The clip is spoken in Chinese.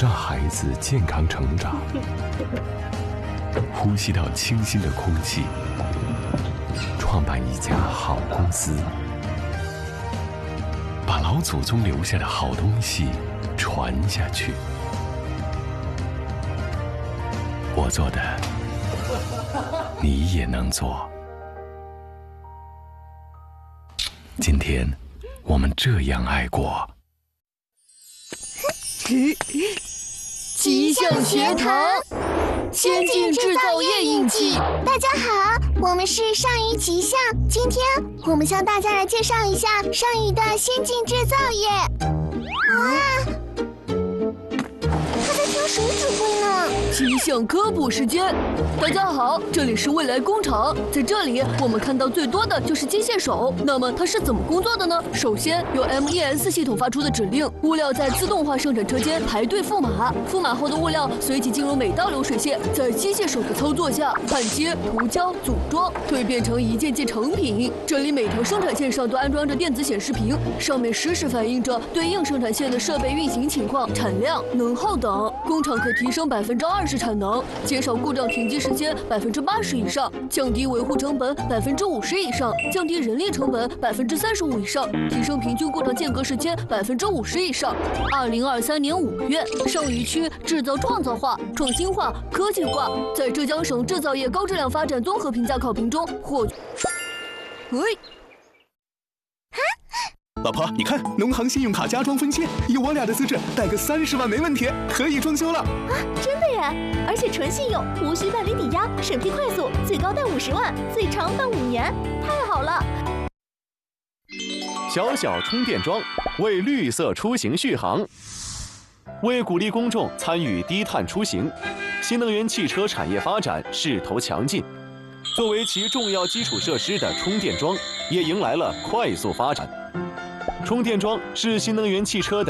让孩子健康成长，呼吸到清新的空气，创办一家好公司，把老祖宗留下的好东西传下去。我做的，你也能做。今天，我们这样爱过。 吉祥学堂，先进制造业印记。 大家好，我们是上虞吉祥。今天我们向大家来介绍一下上虞的先进制造业。哇，他在听谁指挥呢？ 吉祥科普时间，大家好，这里是未来工厂。在这里，我们看到最多的就是机械手。那么它是怎么工作的呢？首先，由 MES 系统发出的指令，物料在自动化生产车间排队覆码，覆码后的物料随即进入每道流水线，在机械手的操作下，焊接、涂胶、组装，蜕变成一件件成品。这里每条生产线上都安装着电子显示屏，上面实时反映着对应生产线的设备运行情况、产量、能耗等。工厂可提升20%产能，减少故障停机时间80%以上，降低维护成本50%以上，降低人力成本35%以上，提升平均故障间隔时间50%以上。2023年5月，上虞区制造创造化、创新化、科技化在浙江省制造业高质量发展综合评价考评中获。 老婆，你看，农行信用卡加装分期，以我俩的资质，贷个30万没问题，可以装修了。 啊，真的耶！而且纯信用，无需办理抵押，审批快速，最高贷50万，最长办5年，太好了！ 小小充电桩为绿色出行续航，为鼓励公众参与低碳出行，新能源汽车产业发展势头强劲。作为其重要基础设施的充电桩，也迎来了快速发展。充电桩是新能源汽车的